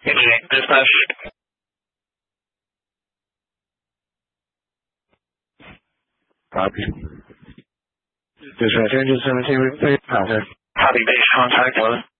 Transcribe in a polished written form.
Imaging, dispatch. Copy. Dispatch, engine 17, repeat, contact. Copy, base contact,